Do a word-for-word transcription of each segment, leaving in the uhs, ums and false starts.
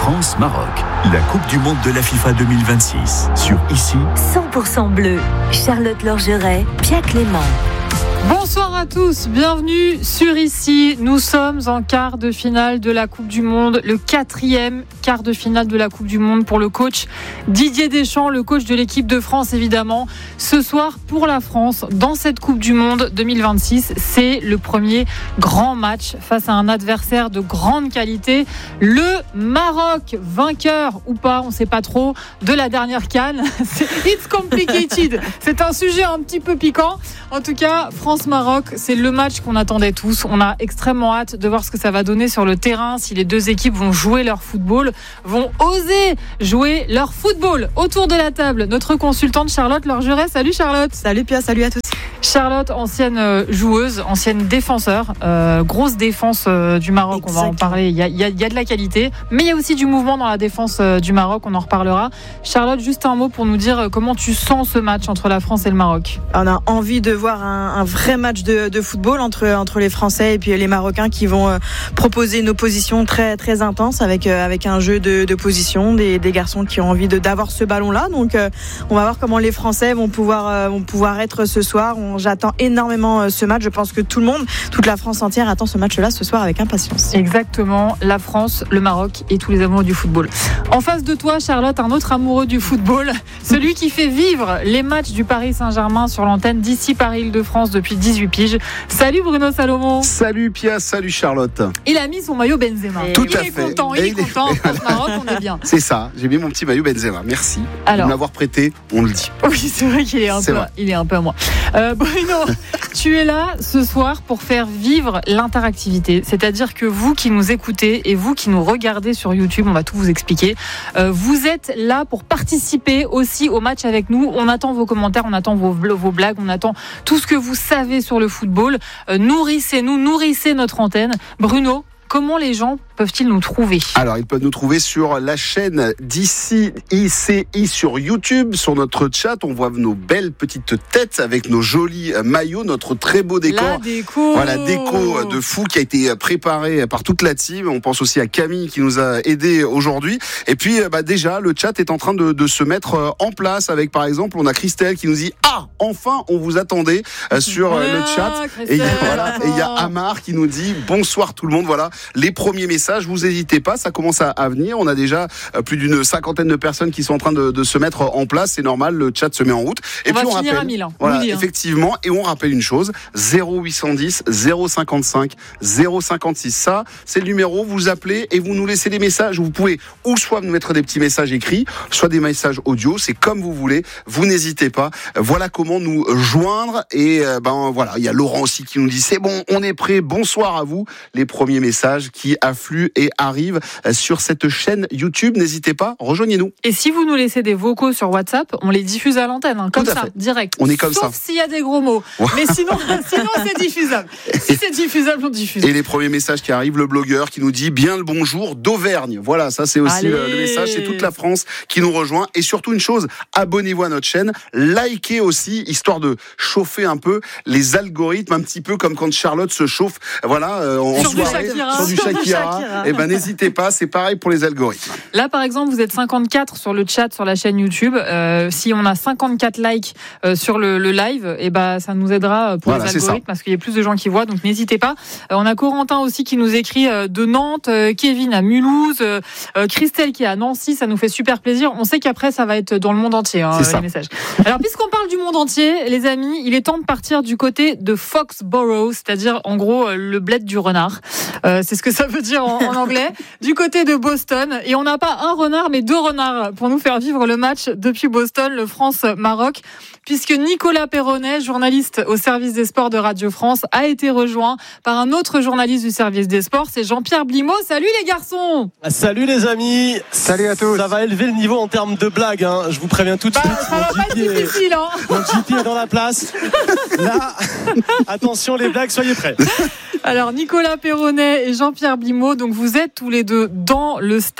France-Maroc, la Coupe du Monde de la FIFA deux mille vingt-six. Sur Ici, cent pour cent bleu. Charlotte Lorgeret, Pia Clément. Bonsoir à tous, bienvenue sur Ici. Nous sommes en quart de finale de la Coupe du Monde, le quatrième quart de finale de la Coupe du Monde pour le coach Didier Deschamps, le coach de l'équipe de France évidemment. Ce soir pour la France, dans cette Coupe du Monde deux mille vingt-six, c'est le premier grand match face à un adversaire de grande qualité, le Maroc, vainqueur ou pas, on ne sait pas trop, de la dernière CAN. It's complicated, c'est un sujet un petit peu piquant. En tout cas, France-Maroc, c'est le match qu'on attendait tous. On a extrêmement hâte de voir ce que ça va donner sur le terrain, si les deux équipes vont jouer leur football, vont oser jouer leur football. Autour de la table, notre consultante Charlotte Lorgeret. Salut Charlotte. Salut Pia, salut à tous. Charlotte, ancienne joueuse, ancienne défenseur, euh, grosse défense euh, du Maroc, Exactement. On va en parler, il y, a, il, y a, il y a de la qualité, mais il y a aussi du mouvement dans la défense euh, du Maroc, on en reparlera. Charlotte, juste un mot pour nous dire comment tu sens ce match entre la France et le Maroc. On a envie de voir un, un vrai match de, de football entre, entre les Français et puis les Marocains qui vont euh, proposer une opposition très, très intense avec, euh, avec un jeu de, de position, des, des garçons qui ont envie de, d'avoir ce ballon-là, donc euh, on va voir comment les Français vont pouvoir, euh, vont pouvoir être ce soir. On J'attends énormément ce match. Je pense que tout le monde, toute la France entière attend ce match-là ce soir avec impatience. Exactement. La France, le Maroc et tous les amoureux du football. En face de toi, Charlotte, un autre amoureux du football, celui qui fait vivre les matchs du Paris Saint-Germain sur l'antenne d'ici Paris-Île-de-France depuis dix-huit piges. Salut Bruno Salomon. Salut Pia, salut Charlotte. Il a mis son maillot Benzema. Tout il à est fait. content, il et est content. En France-Maroc, on est bien. C'est ça. J'ai mis mon petit maillot Benzema. Merci. Alors, de m'avoir prêté, on le dit. Oui, c'est vrai qu'il est un peu, il est un peu à moi. Euh, Bruno, tu es là ce soir pour faire vivre l'interactivité. C'est-à-dire que vous qui nous écoutez et vous qui nous regardez sur YouTube, on va tout vous expliquer. Euh, vous êtes là pour participer aussi au match avec nous. On attend vos commentaires, on attend vos, vos blagues, on attend tout ce que vous savez sur le football. Euh, nourrissez-nous, nourrissez notre antenne. Bruno, comment les gens peuvent-ils nous trouver ? Alors, ils peuvent nous trouver sur la chaîne d'Ici, I C I sur YouTube. Sur notre chat, on voit nos belles petites têtes avec nos jolis maillots, notre très beau décor. La déco. Voilà, déco de fou qui a été préparé par toute la team. On pense aussi à Camille qui nous a aidés aujourd'hui. Et puis, bah, déjà, le chat est en train de, de se mettre en place avec, par exemple, on a Christelle qui nous dit « Ah, enfin, on vous attendait sur voilà, le chat. » Et il y a, voilà, et il y a Amar qui nous dit « Bonsoir tout le monde. » Voilà, les premiers messages. Vous n'hésitez pas, ça commence à, à venir. On a déjà plus d'une cinquantaine de personnes qui sont en train de, de se mettre en place. C'est normal, le chat se met en route. Et on puis va on finir rappelle, à mille. Hein. voilà, dit, hein. effectivement. Et on rappelle une chose zéro huit cent dix, zéro cinquante-cinq, zéro cinquante-six. Ça, c'est le numéro. Vous appelez et vous nous laissez des messages. Vous pouvez ou soit nous mettre des petits messages écrits, soit des messages audio. C'est comme vous voulez. Vous n'hésitez pas. Voilà comment nous joindre. Et ben voilà, il y a Laurent aussi qui nous dit c'est bon, on est prêt. Bonsoir à vous. Les premiers messages qui affluent et arrivent sur cette chaîne YouTube. N'hésitez pas, rejoignez-nous. Et si vous nous laissez des vocaux sur WhatsApp, on les diffuse à l'antenne, hein, comme ça, fait. direct. On est comme Sauf ça. Sauf s'il y a des gros mots. Ouais. Mais sinon, sinon c'est diffusable. Si c'est diffusable, on diffuse. Et les premiers messages qui arrivent, le blogueur qui nous dit bien le bonjour d'Auvergne. Voilà, ça c'est aussi le, le message. C'est toute la France qui nous rejoint. Et surtout une chose, abonnez-vous à notre chaîne, likez aussi, histoire de chauffer un peu les algorithmes, un petit peu comme quand Charlotte se chauffe. Voilà, euh, en sur soirée, du Shakira. sur du Shakira. Et ben n'hésitez pas, c'est pareil pour les algorithmes. Là, par exemple, vous êtes cinquante-quatre sur le chat sur la chaîne YouTube. Euh, si on a cinquante-quatre likes euh, sur le, le live, et ben ça nous aidera pour voilà, les algorithmes parce qu'il y a plus de gens qui voient. Donc n'hésitez pas. Euh, on a Corentin aussi qui nous écrit euh, de Nantes, euh, Kevin à Mulhouse, euh, euh, Christelle qui est à Nancy. Ça nous fait super plaisir. On sait qu'après ça va être dans le monde entier hein, les messages. Alors puisqu'on parle du monde entier, les amis, il est temps de partir du côté de Foxborough, c'est-à-dire en gros euh, le bled du renard. Euh, c'est ce que ça veut dire en, en anglais. Du côté de Boston, et on n'a pas un renard mais deux renards pour nous faire vivre le match depuis Boston, le France-Maroc, puisque Nicolas Perronnet, journaliste au service des sports de Radio France, a été rejoint par un autre journaliste du service des sports, c'est Jean-Pierre Blimaud. Salut les garçons. Salut les amis. Salut à tous. Ça va élever le niveau en termes de blagues, hein. Je vous préviens tout de bah, suite. Ça va pas être difficile, hein. Mon G P est dans la place. Là, attention les blagues, soyez prêts. Alors Nicolas Perronnet et Jean-Pierre Blimaud, donc vous êtes tous les deux dans le stade, le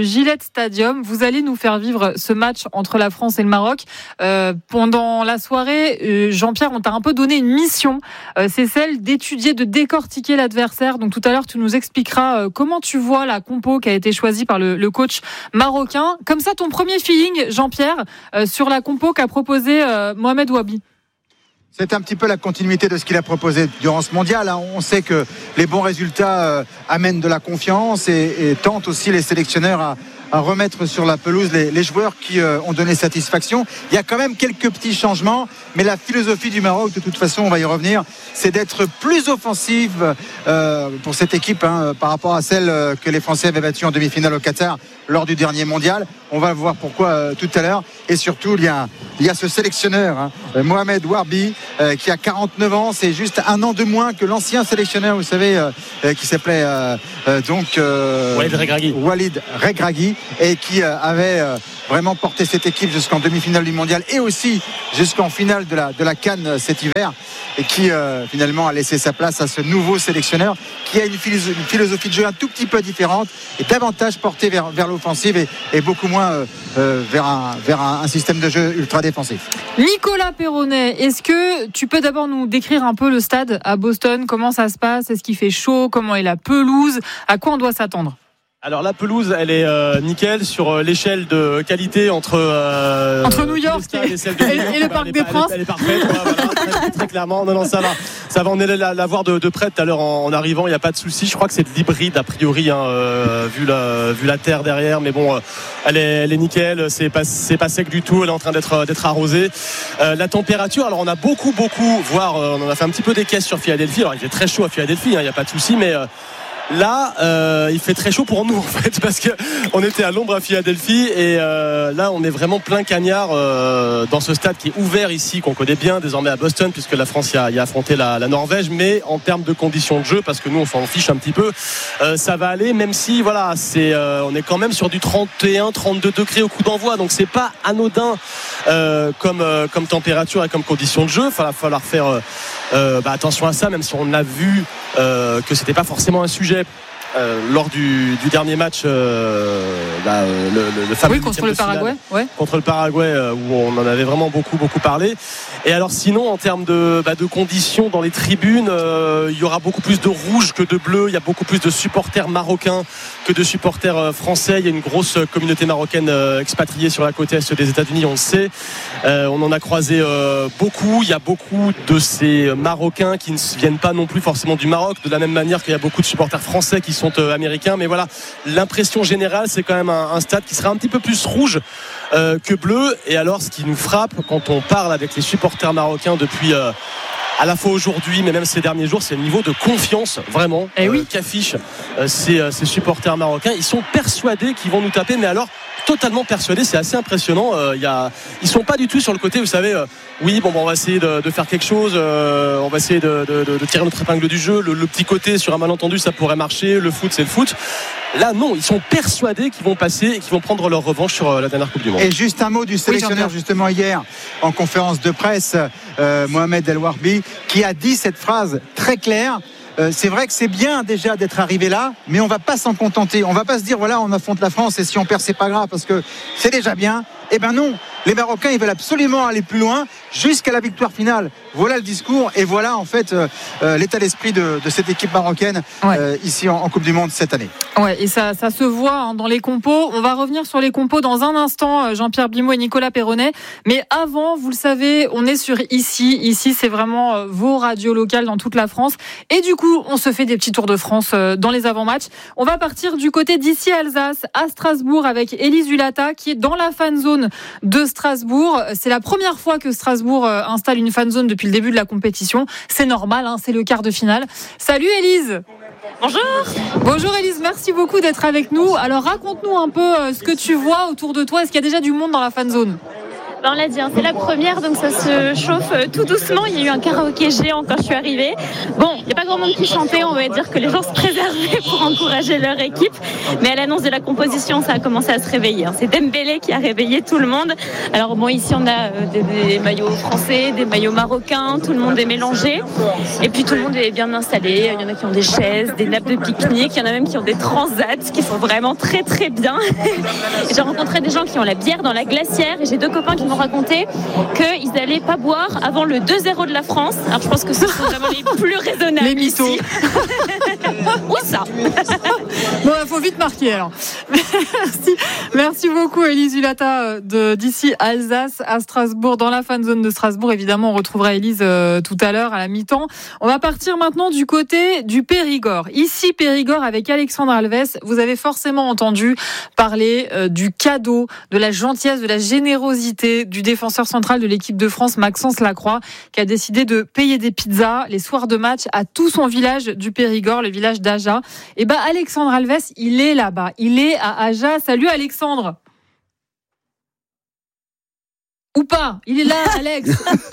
Gillette Stadium. Vous allez nous faire vivre ce match entre la France et le Maroc. Euh, pendant la soirée, euh, Jean-Pierre, on t'a un peu donné une mission. Euh, c'est celle d'étudier, de décortiquer l'adversaire. Donc tout à l'heure, tu nous expliqueras euh, comment tu vois la compo qui a été choisie par le, le coach marocain. Comme ça, ton premier feeling, Jean-Pierre, euh, sur la compo qu'a proposé euh, Mohamed Wabi. C'est un petit peu la continuité de ce qu'il a proposé durant ce mondial. On sait que les bons résultats amènent de la confiance et, et tentent aussi les sélectionneurs à, à remettre sur la pelouse les, les joueurs qui ont donné satisfaction. Il y a quand même quelques petits changements, mais la philosophie du Maroc, de toute façon, on va y revenir, c'est d'être plus offensive euh, pour cette équipe hein, par rapport à celle que les Français avaient battue en demi-finale au Qatar lors du dernier mondial. On va voir pourquoi euh, tout à l'heure. Et surtout, il y a, il y a ce sélectionneur, hein, Mohamed Wabi, euh, qui a quarante-neuf ans. C'est juste un an de moins que l'ancien sélectionneur, vous savez, euh, qui s'appelait euh, euh, donc euh, Walid Regragui. Walid Regragui, et qui euh, avait euh, vraiment porté cette équipe jusqu'en demi-finale du mondial et aussi jusqu'en finale de la, de la CAN euh, cet hiver, et qui euh, finalement a laissé sa place à ce nouveau sélectionneur qui a une philosophie, une philosophie de jeu un tout petit peu différente et davantage portée vers, vers l'offensive et, et beaucoup moins euh, euh, vers, un, vers un, un système de jeu ultra défensif. Nicolas Perronnet, est-ce que tu peux d'abord nous décrire un peu le stade à Boston? Comment ça se passe? Est-ce qu'il fait chaud? Comment est la pelouse? À quoi on doit s'attendre? Alors la pelouse, elle est euh, nickel sur l'échelle de qualité entre euh, entre New York et, et, et, et le Parc des Princes. Elle est, elle est parfaite, ouais, voilà, très, très clairement. Non, non, ça va, ça va. On est la, la voir de, de près tout à l'heure en, en arrivant. Il n'y a pas de souci. Je crois que c'est de l'hybride a priori, hein, euh, vu la vu la terre derrière. Mais bon, euh, elle est elle est nickel. C'est pas c'est pas sec du tout. Elle est en train d'être d'être arrosée. Euh, la température. Alors on a beaucoup beaucoup, voire euh, on en a fait un petit peu des caisses sur Philadelphie. Alors il fait très chaud à Philadelphie. Il hein, n'y a pas de souci, mais euh, là, euh, il fait très chaud pour nous en fait, parce que on était à l'ombre à Philadelphie et euh, là, on est vraiment plein cagnard euh, dans ce stade qui est ouvert ici, qu'on connaît bien désormais à Boston, puisque la France y a, y a affronté la, la Norvège. Mais en termes de conditions de jeu, parce que nous, on s'en fiche un petit peu, euh, ça va aller. Même si, voilà, c'est, euh, on est quand même sur du trente et un, trente-deux degrés au coup d'envoi, donc c'est pas anodin euh, comme euh, comme température et comme conditions de jeu. Il va falloir faire euh, euh, bah, attention à ça, même si on a vu euh, que c'était pas forcément un sujet. Euh, lors du, du dernier match euh, bah, le, le, le fameux oui, contre le Paraguay ouais. contre le Paraguay euh, où on en avait vraiment beaucoup beaucoup parlé. Et alors sinon en termes de, bah, de conditions dans les tribunes, euh, il y aura beaucoup plus de rouge que de bleu. Il y a beaucoup plus de supporters marocains que de supporters euh, français. Il y a une grosse communauté marocaine euh, expatriée sur la côte est des États-Unis, on le sait. Euh, on en a croisé euh, beaucoup. Il y a beaucoup de ces Marocains qui ne viennent pas non plus forcément du Maroc, de la même manière qu'il y a beaucoup de supporters français qui sont américains. Mais voilà, l'impression générale, c'est quand même un, un stade qui sera un petit peu plus rouge euh, que bleu. Et alors, ce qui nous frappe quand on parle avec les supporters marocains depuis euh, à la fois aujourd'hui, mais même ces derniers jours, c'est le niveau de confiance vraiment eh oui. euh, qu'affichent euh, ces, euh, ces supporters marocains. Ils sont persuadés qu'ils vont nous taper, mais alors totalement persuadés, c'est assez impressionnant. Euh, y a, ils sont pas du tout sur le côté, vous savez, euh, oui, bon, bon, on va essayer de, de faire quelque chose, euh, on va essayer de, de, de tirer notre épingle du jeu. Le, le petit côté sur un malentendu, ça pourrait marcher. Le foot, c'est le foot. Là, non, ils sont persuadés qu'ils vont passer et qu'ils vont prendre leur revanche sur euh, la dernière Coupe du Monde. Et juste un mot du sélectionneur, oui, justement, hier, en conférence de presse, euh, Mohamed El Warbi, qui a dit cette phrase très claire. Euh, c'est vrai que c'est bien déjà d'être arrivé là, mais on va pas s'en contenter. On va pas se dire voilà, on affronte la France et si on perd c'est pas grave parce que c'est déjà bien. Eh ben non, les Marocains ils veulent absolument aller plus loin jusqu'à la victoire finale. Voilà le discours et voilà en fait euh, euh, l'état d'esprit de, de cette équipe marocaine ouais. euh, ici en, en Coupe du Monde cette année. Ouais, et ça, ça se voit hein, dans les compos. On va revenir sur les compos dans un instant, Jean-Pierre Blimot et Nicolas Perronnet. Mais avant, vous le savez, on est sur Ici. Ici, c'est vraiment euh, vos radios locales dans toute la France. Et du coup, on se fait des petits tours de France euh, dans les avant-matchs. On va partir du côté d'Ici Alsace, à Strasbourg, avec Élise Hulata, qui est dans la fan zone de Strasbourg. C'est la première fois que Strasbourg euh, installe une fan zone depuis le début de la compétition. C'est normal, hein, c'est le quart de finale. Salut Élise. Bonjour. Bonjour Élise, merci beaucoup d'être avec nous. Alors raconte-nous un peu ce que tu vois autour de toi. Est-ce qu'il y a déjà du monde dans la fan zone ? Ben, on l'a dit, hein, c'est la première, donc ça se chauffe tout doucement. Il y a eu un karaoké géant quand je suis arrivée. Bon, il n'y a pas grand monde qui chantait, on va dire que les gens se préservaient pour encourager leur équipe. Mais à l'annonce de la composition, ça a commencé à se réveiller. Hein. C'est Dembélé qui a réveillé tout le monde. Alors bon, ici on a euh, des, des maillots français, des maillots marocains, tout le monde est mélangé. Et puis tout le monde est bien installé. Il y en a qui ont des chaises, des nappes de pique-nique, il y en a même qui ont des transats qui sont vraiment très très bien. J'ai rencontré des gens qui ont la bière dans la glacière et j'ai deux copains qui m'ont raconté qu'ils n'allaient pas boire avant le deux zéro de la France. Alors je pense que ce sont vraiment les plus raisonnables. Les mythos. Où ça? Bon, il faut vite marquer alors. Merci, merci beaucoup Élise Hulata de, d'ici Alsace à Strasbourg, dans la fan zone de Strasbourg. Évidemment, on retrouvera Élise euh, tout à l'heure à la mi-temps. On va partir maintenant du côté du Périgord. Ici, Périgord avec Alexandre Alves. Vous avez forcément entendu parler euh, du cadeau, de la gentillesse, de la générosité du défenseur central de l'équipe de France, Maxence Lacroix, qui a décidé de payer des pizzas les soirs de match à tout son village du Périgord, le village d'Aja. Et ben Alexandre Alves, il est là-bas. Il est à Aja. Salut Alexandre. Ou pas, il est là, Alex.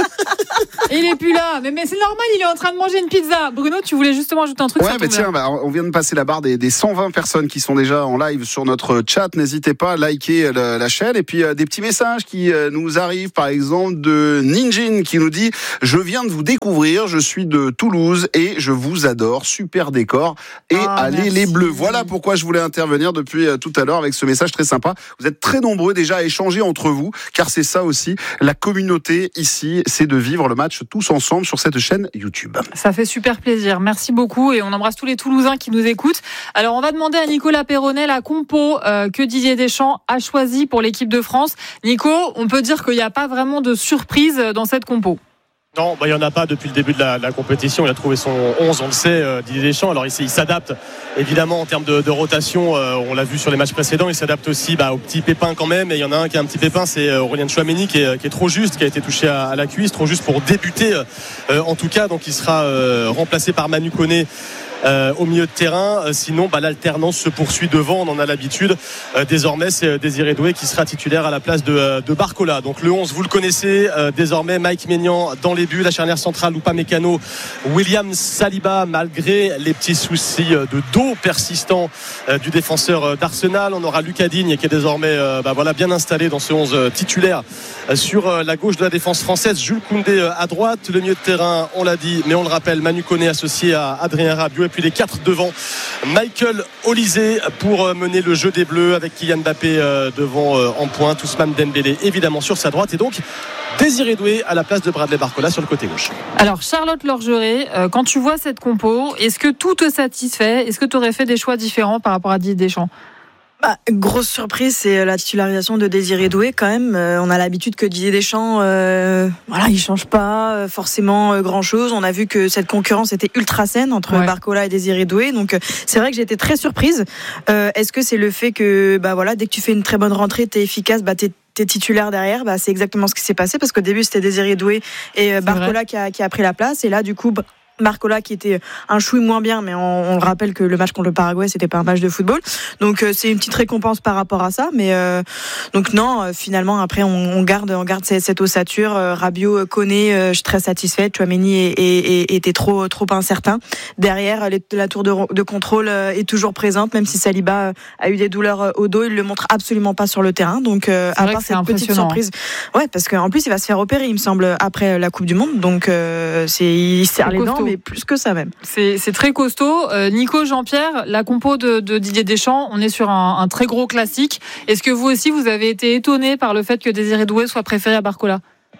Il est plus là, mais, mais c'est normal, il est en train de manger une pizza. Bruno, tu voulais justement ajouter un truc? Ouais, mais tiens, bah, on vient de passer la barre des, des cent vingt personnes qui sont déjà en live sur notre chat. N'hésitez pas à liker la, la chaîne. Et puis euh, des petits messages qui euh, nous arrivent, par exemple de Ninjin qui nous dit: je viens de vous découvrir, je suis de Toulouse et je vous adore, super décor et oh, allez merci. Les bleus. Voilà pourquoi je voulais intervenir depuis euh, tout à l'heure avec ce message très sympa. Vous êtes très nombreux déjà à échanger entre vous, car c'est ça aussi la communauté ici, c'est de vivre le match tous ensemble sur cette chaîne YouTube. Ça fait super plaisir, merci beaucoup et on embrasse tous les Toulousains qui nous écoutent. Alors on va demander à Nicolas Perronnet la compo euh, que Didier Deschamps a choisie pour l'équipe de France. Nico, on peut dire qu'il n'y a pas vraiment de surprise dans cette compo. Non, bah, il n'y en a pas depuis le début de la, la compétition. Il a trouvé son onze, on le sait, euh, Didier Deschamps. Alors il, il s'adapte évidemment en termes de, de rotation. Euh, on l'a vu sur les matchs précédents. Il s'adapte aussi bah, aux petits pépins quand même. Et il y en a un qui a un petit pépin, c'est Aurélien Tchouaméni qui est, qui est trop juste, qui a été touché à, à la cuisse, trop juste pour débuter euh, en tout cas. Donc il sera euh, remplacé par Manu Koné. Euh, au milieu de terrain, euh, sinon bah, l'alternance se poursuit devant, on en a l'habitude. euh, désormais c'est euh, Désiré Doué qui sera titulaire à la place de, euh, de Barcola. Donc le onze vous le connaissez, euh, désormais Mike Maignan dans les buts, la charnière centrale Upamecano, William Saliba, malgré les petits soucis euh, de dos persistants euh, du défenseur euh, d'Arsenal. On aura Lucas Digne qui est désormais euh, bah, voilà, bien installé dans ce onze euh, titulaire euh, sur euh, la gauche de la défense française. Jules Koundé euh, à droite, le milieu de terrain on l'a dit, mais on le rappelle, Manu Koné associé à Adrien Rabiot. Puis les quatre devant, Michael Olysée pour mener le jeu des Bleus avec Kylian Mbappé devant en pointe, Ousmane Dembélé évidemment sur sa droite et donc Désiré Doué à la place de Bradley Barcola sur le côté gauche. Alors Charlotte Lorgeret, quand tu vois cette compo, est-ce que tout te satisfait? Est-ce que tu aurais fait des choix différents par rapport à Didier Deschamps? Bah, grosse surprise, c'est la titularisation de Désiré Doué quand même. Euh, on a l'habitude que Didier Deschamps, euh, voilà, il change pas forcément grand chose. On a vu que cette concurrence était ultra saine entre ouais. Barcola et Désiré Doué. Donc c'est vrai que j'ai été très surprise. Euh, est-ce que c'est le fait que, bah voilà, dès que tu fais une très bonne rentrée, t'es efficace, bah t'es t'es titulaire derrière, bah c'est exactement ce qui s'est passé parce qu'au début c'était Désiré Doué et Barcola qui a, qui a pris la place et là du coup Barcola qui était un chouille moins bien, mais on, on le rappelle que le match contre le Paraguay c'était pas un match de football, donc euh, c'est une petite récompense par rapport à ça, mais euh, donc non, euh, finalement après on, on garde on garde cette, cette ossature. euh, Rabiot, Koné, euh, je suis très satisfaite. Tchouaméni était trop trop incertain derrière. Les, la tour de, de contrôle euh, est toujours présente, même si Saliba euh, a eu des douleurs euh, au dos, il le montre absolument pas sur le terrain, donc euh, à part cette petite surprise, ouais, parce qu'en plus il va se faire opérer il me semble après la Coupe du Monde, donc euh, c'est il serre les dents, mais plus que ça même. C'est, c'est très costaud. Euh, Nico, Jean-Pierre, la compo de, de Didier Deschamps, on est sur un, un très gros classique. Est-ce que vous aussi, vous avez été étonné par le fait que Désiré Doué soit préféré à Barcola?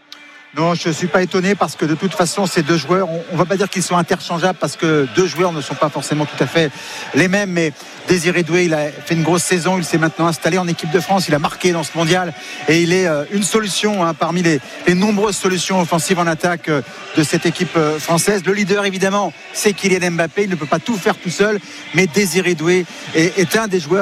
Non, je ne suis pas étonné parce que de toute façon, ces deux joueurs, on ne va pas dire qu'ils sont interchangeables parce que deux joueurs ne sont pas forcément tout à fait les mêmes. Mais Désiré Doué, il a fait une grosse saison, il s'est maintenant installé en équipe de France, il a marqué dans ce mondial et il est une solution hein, parmi les, les nombreuses solutions offensives en attaque de cette équipe française. Le leader, évidemment, c'est Kylian Mbappé, il ne peut pas tout faire tout seul, mais Désiré Doué est, est un des joueurs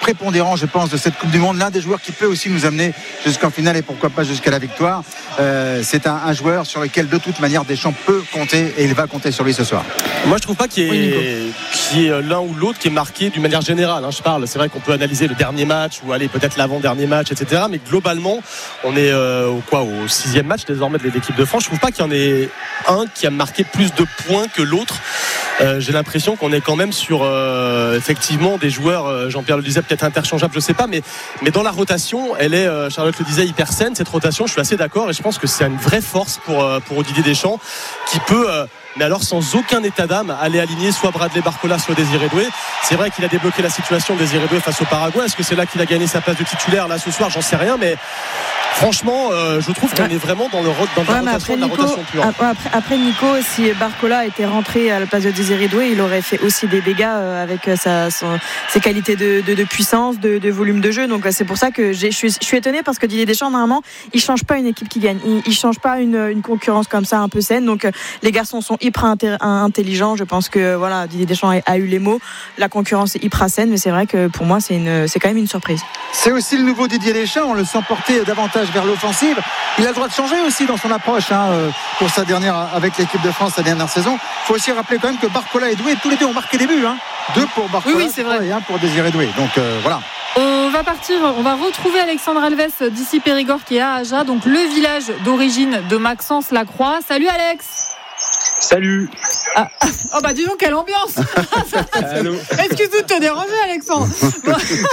prépondérant, je pense, de cette Coupe du Monde. L'un des joueurs qui peut aussi nous amener jusqu'en finale et pourquoi pas jusqu'à la victoire. Euh, c'est un, un joueur sur lequel, de toute manière, Deschamps peut compter et il va compter sur lui ce soir. Moi, je trouve pas qu'il y ait, oui, qu'il y ait l'un ou l'autre qui est marqué d'une manière générale. Hein, je parle. C'est vrai qu'on peut analyser le dernier match ou aller peut-être l'avant-dernier match, et cetera. Mais globalement, on est euh, au quoi, au sixième match désormais de l'équipe de France. Je trouve pas qu'il y en ait un qui a marqué plus de points que l'autre. Euh, j'ai l'impression qu'on est quand même sur euh, effectivement des joueurs, euh, Jean-Pierre le disait, peut-être interchangeables, je sais pas, mais, mais dans la rotation, elle est, euh, Charlotte le disait, hyper saine cette rotation. Je suis assez d'accord et je pense que c'est une vraie force pour, euh, pour Didier Deschamps qui peut, euh, mais alors sans aucun état d'âme, aller aligner soit Bradley Barcola, soit Désiré Doué. C'est vrai qu'il a débloqué la situation de Désiré Doué face au Paraguay. Est-ce que c'est là qu'il a gagné sa place de titulaire là ce soir? J'en sais rien, mais franchement, euh, je trouve qu'on est vraiment dans, le, dans ouais, la, rotation, après, de la Nico, rotation pure. Après, après Nico, si Barcola était rentré à la place de Désiré Doué, il aurait fait aussi des dégâts avec sa, son, ses qualités de, de, de puissance, de, de volume de jeu. Donc c'est pour ça que j'ai, je, suis, je suis étonné parce que Didier Deschamps, normalement, il change pas une équipe qui gagne. Il, il change pas une, une concurrence comme ça un peu saine. Donc les garçons sont hyper inter, intelligents. Je pense que voilà, Didier Deschamps a, a eu les mots. La concurrence est hyper saine, mais c'est vrai que pour moi, c'est, une, c'est quand même une surprise. C'est aussi le nouveau Didier Deschamps. On le sent porter davantage vers l'offensive. Il a le droit de changer aussi dans son approche hein, pour sa dernière avec l'équipe de France, sa dernière saison. Il faut aussi rappeler quand même que Barcola et Doué, tous les deux ont marqué des buts. Hein. Deux pour Barcola oui, oui, c'est vrai. et un pour Désiré Doué. Donc euh, voilà. On va partir, on va retrouver Alexandre Alves d'ici Périgord qui est à Aja, donc le village d'origine de Maxence Lacroix. Salut Alex. Salut. Ah, oh bah dis donc quelle ambiance. Excuse-nous de te déranger Alexandre. Bon.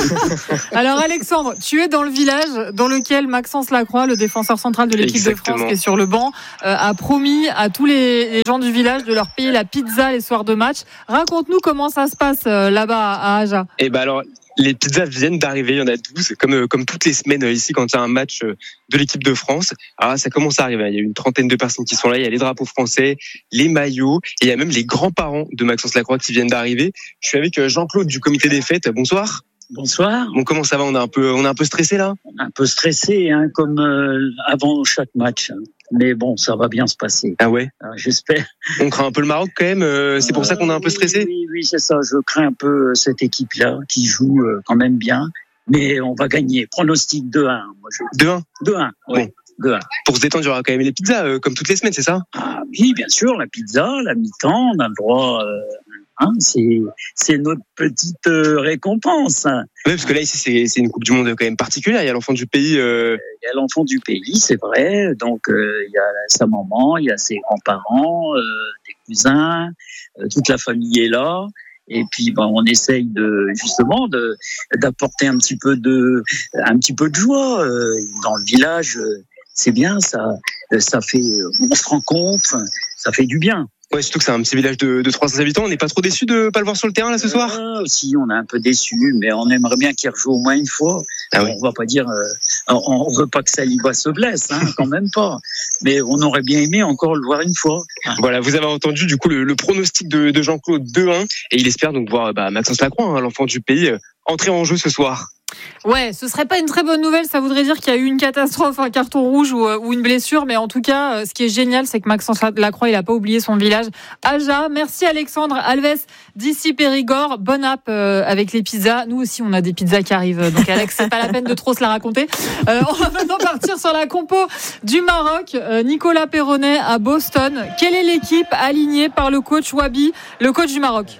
Alors Alexandre, tu es dans le village dans lequel Maxence Lacroix, le défenseur central de l'équipe Exactement. de France qui est sur le banc, euh, a promis à tous les, les gens du village de leur payer la pizza les soirs de match. Raconte-nous comment ça se passe euh, là-bas à Aja. Eh ben alors les pizzas viennent d'arriver, il y en a douze, comme, comme toutes les semaines ici quand il y a un match de l'équipe de France. Alors ça commence à arriver, il y a une trentaine de personnes qui sont là, il y a les drapeaux français, les maillots, et il y a même les grands-parents de Maxence Lacroix qui viennent d'arriver. Je suis avec Jean-Claude du comité des fêtes, bonsoir. Bonsoir. Bon, comment ça va? On est un peu, on est un peu stressé là. Un peu stressé, hein, comme euh, avant chaque match. Mais bon, ça va bien se passer. Ah ouais. Alors, j'espère. On craint un peu le Maroc quand même. Euh, c'est pour euh, ça qu'on est un peu stressé. Oui, oui, oui, c'est ça. Je crains un peu cette équipe-là qui joue euh, quand même bien, mais on va gagner. Pronostic deux un. Moi, je... deux un. deux un. Oui. Bon. deux un. Pour se détendre, il y aura quand même les pizzas, euh, comme toutes les semaines, c'est ça? Ah oui, bien sûr, la pizza, la mi-temps, on a le droit. Euh... Hein, c'est, c'est notre petite euh, récompense. Oui, parce que là, ici, c'est, c'est une Coupe du Monde quand même particulière. Il y a l'enfant du pays. Euh... Il y a l'enfant du pays, c'est vrai. Donc, euh, il y a sa maman, il y a ses grands-parents, euh, des cousins, euh, toute la famille est là. Et puis, ben, on essaye de justement de d'apporter un petit peu de un petit peu de joie euh, dans le village. C'est bien, ça, ça fait, on se rencontre, ça fait du bien. Ouais, surtout que c'est un petit village de, de trois cents habitants. On n'est pas trop déçus de pas le voir sur le terrain là ce soir. Euh, si, on est un peu déçus, mais on aimerait bien qu'il rejoue au moins une fois. Ah oui. On va pas dire, euh, on, on veut pas que Saliba se blesse, hein, quand même pas. Mais on aurait bien aimé encore le voir une fois. Voilà, vous avez entendu du coup le, le pronostic de, de Jean-Claude deux un et il espère donc voir bah, Maxence Lacroix, hein, l'enfant du pays, euh, entrer en jeu ce soir. Ouais, ce serait pas une très bonne nouvelle. Ça voudrait dire qu'il y a eu une catastrophe, un carton rouge ou, ou une blessure. Mais en tout cas, ce qui est génial, c'est que Maxence Lacroix, il a pas oublié son village. Aja, merci Alexandre Alves d'ici Périgord. Bonne app euh, avec les pizzas. Nous aussi, on a des pizzas qui arrivent. Donc Alex, c'est pas la peine de trop se la raconter. Euh, on va maintenant partir sur la compo du Maroc. Euh, Nicolas Perronnet à Boston. Quelle est l'équipe alignée par le coach Wabi, le coach du Maroc?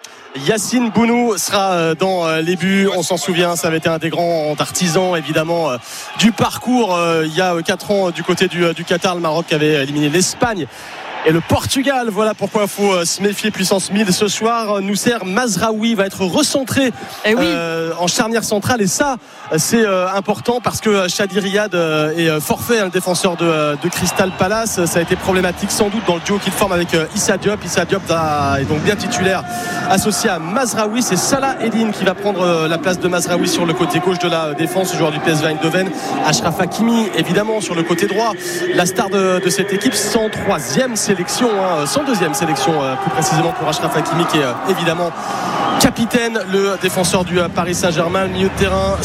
Yacine Bounou sera dans les buts, on s'en souvient, ça avait été un des grands artisans évidemment du parcours il y a quatre ans du côté du, du Qatar. Le Maroc avait éliminé l'Espagne et le Portugal. Voilà pourquoi il faut se méfier puissance mille ce soir. Nousser Mazraoui va être recentré eh oui. euh, en charnière centrale et ça c'est euh, important parce que Chadi Riyad euh, est forfait, hein, le défenseur de, de Crystal Palace. Ça a été problématique sans doute dans le duo qu'il forme avec euh, Issa Diop. Issa Diop a, est donc bien titulaire associé à Mazraoui. C'est Salah Eddine qui va prendre euh, la place de Mazraoui sur le côté gauche de la défense, joueur du P S V Eindhoven. Achraf Hakimi évidemment sur le côté droit, la star de, de cette équipe, cent troisième sélection, hein, cent deuxième sélection euh, plus précisément pour Achraf Hakimi qui est euh, évidemment capitaine, le défenseur du Paris Saint-Germain. Le milieu de terrain,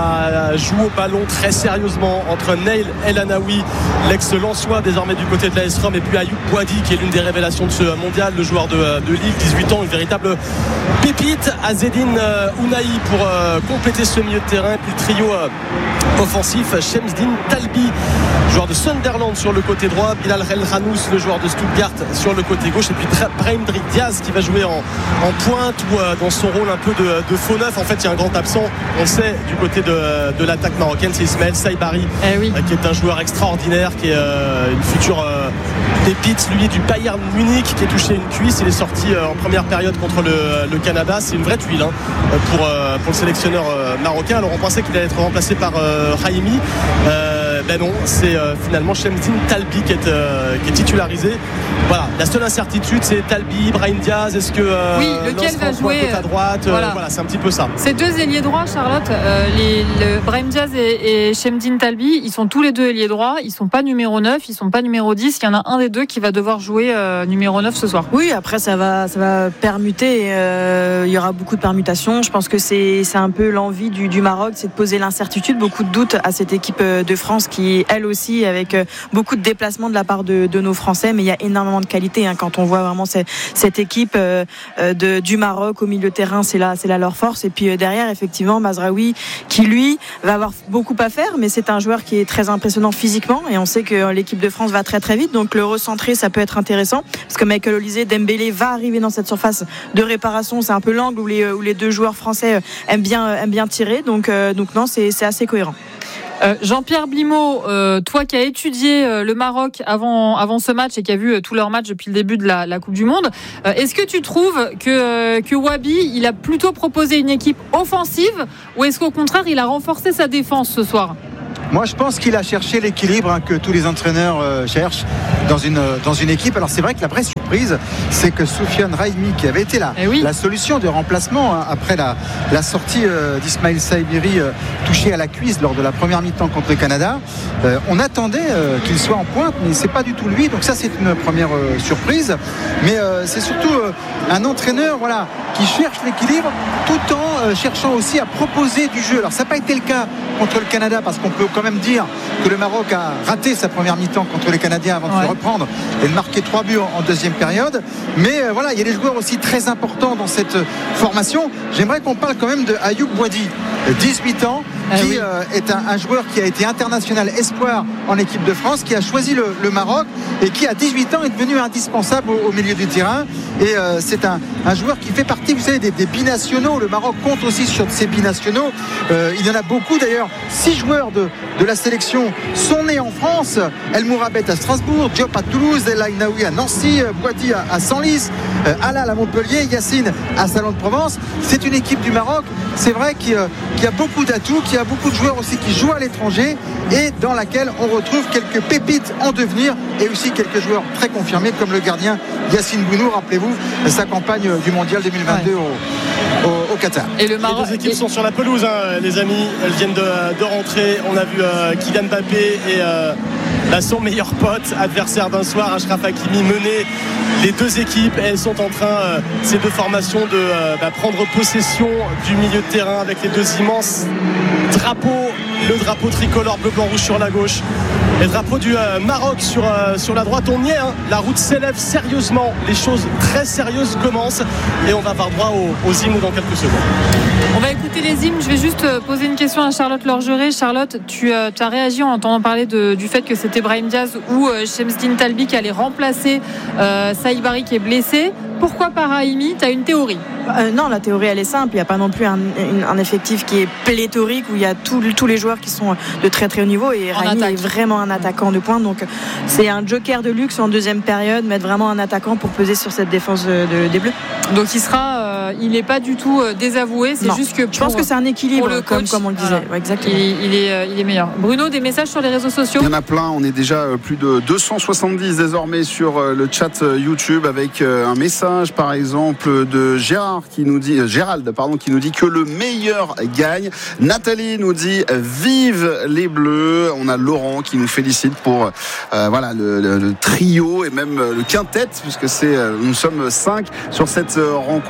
ça joue au ballon très sérieusement entre Naïl El Anaoui, l'ex-Lensois désormais du côté de l'A S Rome, et puis Ayoub Boadi, qui est l'une des révélations de ce mondial, le joueur de, de Lille, dix-huit ans, une véritable pépite. Azzedine Ounahi pour euh, compléter ce milieu de terrain, et puis le trio euh, offensif, Shemsdine Talbi, joueur de Sunderland sur le côté droit, Bilal El Ranouz, le joueur de Stuttgart sur le côté gauche, et puis Brahim Diaz qui va jouer en, en pointe ou euh, dans son rôle un peu de, de faux neuf. En fait, il y a un grand absent, on le sait, du côté de, de l'attaque marocaine, c'est Ismaël Saibari, eh oui. euh, qui est un joueur extraordinaire, qui est euh, une future euh, pépite, lui du Bayern Munich, qui est touché une cuisse. Il est sorti euh, en première période contre le, le Canada. C'est une vraie tuile hein, pour, euh, pour le sélectionneur euh, marocain. Alors on pensait qu'il allait être remplacé par euh, Raimi. Euh, ben non, c'est euh, finalement Shemsdine Talbi qui est, euh, qui est titularisé. Voilà, la seule incertitude, c'est Talbi, Brahim Diaz. Est-ce que euh, oui, lequel va jouer à droite euh, voilà. voilà, c'est un petit peu ça. Ces deux ailiers droits, Charlotte, euh, les, le Brahim Diaz et, et Shemsdine Talbi, ils sont tous les deux ailiers droits. Ils sont pas numéro neuf, ils sont pas numéro dix. Il y en a un des deux qui va devoir jouer euh, numéro neuf ce soir. Oui, après ça va, ça va permuter. Euh, il y aura beaucoup de permutations. Je pense que c'est, c'est un peu l'envie du, du Maroc, c'est de poser l'incertitude, beaucoup de doutes à cette équipe de France qui, elle aussi, avec beaucoup de déplacements de la part de, de nos Français, mais il y a énormément de qualité hein, quand on voit vraiment cette, cette équipe euh, de, du Maroc au milieu de terrain, c'est là, c'est là leur force. Et puis euh, derrière, effectivement, Mazraoui qui lui va avoir beaucoup à faire, mais c'est un joueur qui est très impressionnant physiquement et on sait que l'équipe de France va très très vite, donc le recentrer, ça peut être intéressant parce que Michael Olise, Dembélé va arriver dans cette surface de réparation. C'est un peu l'angle où les, où les deux joueurs français aiment bien, aiment bien tirer, donc, euh, donc non, c'est, c'est assez cohérent. Euh, Jean-Pierre Blimaud, euh, toi qui as étudié euh, le Maroc avant, avant ce match et qui a vu euh, tous leurs matchs depuis le début de la, la Coupe du Monde, euh, est-ce que tu trouves que, euh, que Wabi, il a plutôt proposé une équipe offensive ou est-ce qu'au contraire il a renforcé sa défense ce soir ? Moi, je pense qu'il a cherché l'équilibre hein, que tous les entraîneurs euh, cherchent dans une, dans une équipe. Alors, c'est vrai que la vraie surprise, c'est que Soufiane Raimi, qui avait été la, eh oui. la solution de remplacement hein, après la, la sortie euh, d'Ismaël Saibiri euh, touché à la cuisse lors de la première mi-temps contre le Canada, euh, on attendait euh, qu'il soit en pointe, mais c'est pas du tout lui. Donc ça, c'est une première euh, surprise. Mais euh, c'est surtout euh, un entraîneur, voilà, qui cherche l'équilibre tout en euh, cherchant aussi à proposer du jeu. Alors, ça n'a pas été le cas contre le Canada parce qu'on peut quand même dire que le Maroc a raté sa première mi-temps contre les Canadiens avant de ouais. se reprendre et de marquer trois buts en deuxième période. Mais euh, voilà, il y a des joueurs aussi très importants dans cette formation. J'aimerais qu'on parle quand même de Ayoub Boadi, dix-huit ans, qui ah oui. euh, est un, un joueur qui a été international espoir en équipe de France, qui a choisi le, le Maroc et qui à dix-huit ans est devenu indispensable au, au milieu du terrain. Et euh, c'est un, un joueur qui fait partie, vous savez, des, des binationaux. Le Maroc compte aussi sur ces binationaux. Euh, il y en a beaucoup d'ailleurs. Six joueurs de, de la sélection sont nés en France. El Mourabet à Strasbourg, Diop à Toulouse, El Ainaoui à Nancy, Boadi à, à Senlis, euh, Alal à Montpellier, Yacine à Salon de Provence. C'est une équipe du Maroc, c'est vrai, qui, euh, qui a beaucoup d'atouts, qui a beaucoup de joueurs aussi qui jouent à l'étranger et dans laquelle on retrouve quelques pépites en devenir et aussi quelques joueurs très confirmés comme le gardien Yacine Bounou, rappelez-vous sa campagne du mondial deux mille vingt-deux ouais. au, au, au Qatar. Et le Maroc, les deux équipes sont sur la pelouse hein, les amis, elles viennent de, de rentrer. On a vu euh, Kylian Mbappé et euh, bah, son meilleur pote, adversaire d'un soir, Achraf Hakimi, mener les deux équipes. Elles sont en train, euh, ces deux formations, de euh, bah, prendre possession du milieu de terrain avec les deux immenses drapeaux, le drapeau tricolore bleu blanc rouge sur la gauche et le drapeau du euh, Maroc sur, euh, sur la droite. On y est, hein. La route s'élève sérieusement, les choses très sérieuses commencent et on va avoir droit aux, aux hymnes dans quelques secondes. On va écouter les hymnes. Je vais juste poser une question à Charlotte Lorgeret. Charlotte, tu, euh, tu as réagi en entendant parler de, du fait que c'était Brahim Diaz ou euh, Shemsdine Talbi qui allait remplacer euh, Saibari qui est blessé. Pourquoi pas Raimi ? Tu as une théorie ? euh, Non, la théorie elle est simple. Il n'y a pas non plus un, un effectif qui est pléthorique où il y a tout, tous les joueurs qui sont de très très haut niveau et Raimi est vraiment un attaquant de pointe. Donc c'est un joker de luxe en deuxième période, mettre vraiment un attaquant pour peser sur cette défense de, de, des Bleus. Donc il sera, euh, il n'est pas du tout désavoué. C'est non. juste que pour, je pense que c'est un équilibre le comme, coach, comme on le disait. voilà. Ouais, exactement. Il, il, est, il est meilleur. Bruno, des messages sur les réseaux sociaux ? Il y en a plein. On est déjà plus de deux cent soixante-dix désormais sur le chat YouTube avec un message par exemple de Gérard qui nous dit, Gérald pardon, qui nous dit que le meilleur gagne. Nathalie nous dit vive les Bleus. On a Laurent qui nous félicite pour euh, voilà le, le, le trio et même le quintet puisque c'est nous sommes cinq sur cette rencontre et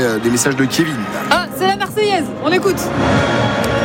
des messages de Kevin. Ah, c'est la Marseillaise, on écoute.